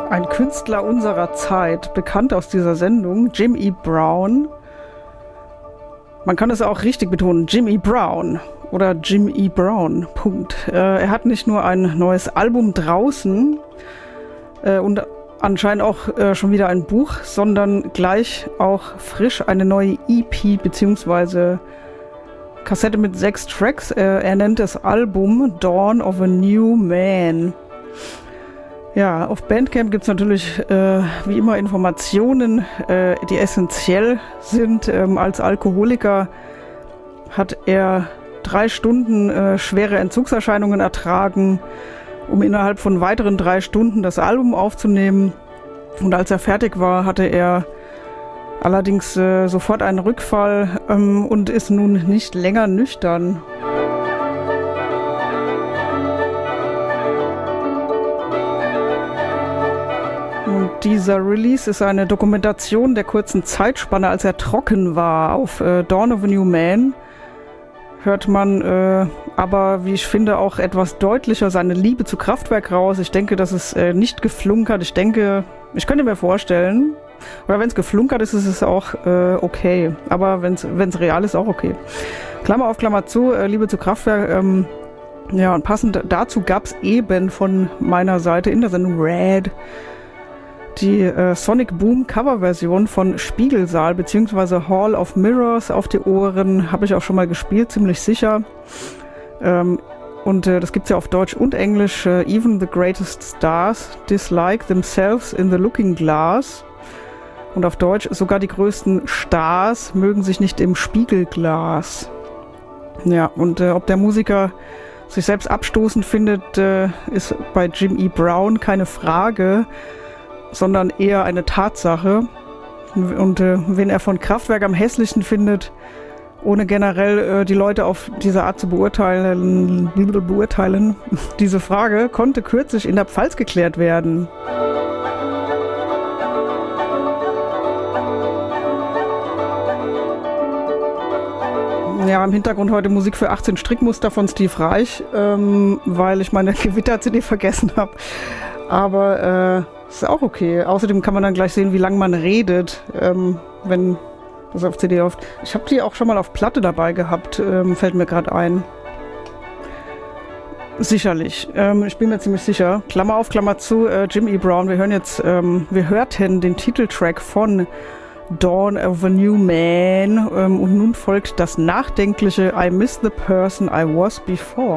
Ein Künstler unserer Zeit, bekannt aus dieser Sendung, Jim E. Brown. Man kann es auch richtig betonen, Jim E. Brown oder Jim E. Brown, Punkt. Er hat nicht nur ein neues Album draußen und anscheinend auch schon wieder ein Buch, sondern gleich auch frisch eine neue EP bzw. Kassette mit 6 Tracks. Er nennt das Album Dawn of a New Man. Ja, auf Bandcamp gibt es natürlich wie immer Informationen, die essentiell sind. Als Alkoholiker hat er 3 Stunden schwere Entzugserscheinungen ertragen, um innerhalb von weiteren 3 Stunden das Album aufzunehmen. Und als er fertig war, hatte er allerdings sofort einen Rückfall und ist nun nicht länger nüchtern. Dieser Release ist eine Dokumentation der kurzen Zeitspanne, als er trocken war. Auf Dawn of a New Man hört man aber, wie ich finde, auch etwas deutlicher seine Liebe zu Kraftwerk raus. Ich denke, das ist nicht geflunkert. Ich könnte mir vorstellen, oder wenn es geflunkert ist, ist es auch okay. Aber wenn es real ist, auch okay. Klammer auf, Klammer zu, Liebe zu Kraftwerk. Ja, und passend dazu gab es eben von meiner Seite in der Sendung Red die Sonic Boom Coverversion von Spiegelsaal bzw. Hall of Mirrors auf die Ohren. Habe ich auch schon mal gespielt, ziemlich sicher. Und das gibt es ja auf Deutsch und Englisch. Even the greatest stars dislike themselves in the looking glass. Und auf Deutsch, sogar die größten Stars mögen sich nicht im Spiegelglas. Ja, und ob der Musiker sich selbst abstoßend findet, ist bei Jim E. Brown keine Frage, sondern eher eine Tatsache. Und wen er von Kraftwerk am hässlichsten findet, ohne generell die Leute auf diese Art zu beurteilen, diese Frage konnte kürzlich in der Pfalz geklärt werden. Ja, im Hintergrund heute Musik für 18 Strickmuster von Steve Reich, weil ich meine Gewitter-CD vergessen habe. Aber ist auch okay. Außerdem kann man dann gleich sehen, wie lange man redet, wenn das auf CD läuft. Ich habe die auch schon mal auf Platte dabei gehabt, fällt mir gerade ein. Sicherlich. Ich bin mir ziemlich sicher. Klammer auf, Klammer zu, Jim E. Brown. Wir hörten den Titeltrack von Dawn of a New Man und nun folgt das nachdenkliche I Miss the Person I Was Before.